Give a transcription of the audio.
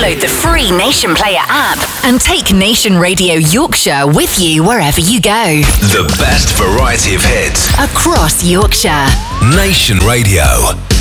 Download the free Nation Player app and take Nation Radio Yorkshire with you wherever you go. The best variety of hits across Yorkshire. Nation Radio.